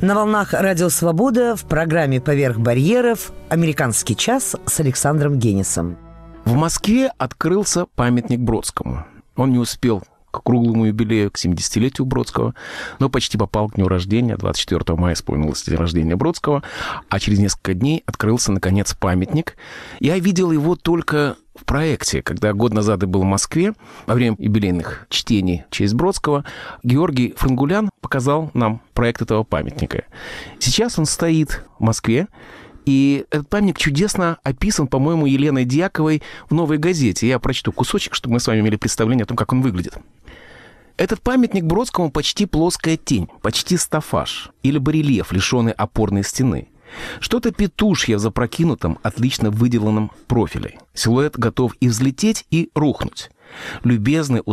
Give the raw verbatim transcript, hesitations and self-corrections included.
На волнах Радио Свобода в программе «Поверх барьеров» «Американский час» с Александром Генисом. В Москве открылся памятник Бродскому. Он не успел к круглому юбилею, к семидесятилетию Бродского, но почти попал к дню рождения. двадцать четвёртого мая исполнилось день рождения Бродского, а через несколько дней открылся, наконец, памятник. Я видел его только в проекте, когда год назад я был в Москве, во время юбилейных чтений в честь Бродского, Георгий Франгулян показал нам проект этого памятника. Сейчас он стоит в Москве, и этот памятник чудесно описан, по-моему, Еленой Дьяковой в «Новой газете». Я прочту кусочек, чтобы мы с вами имели представление о том, как он выглядит. Этот памятник Бродскому почти плоская тень, почти стаффаж или барельеф, лишенный опорной стены. Что-то петушье в запрокинутом, отлично выделанном профиле. Силуэт готов и взлететь, и рухнуть. Любезный,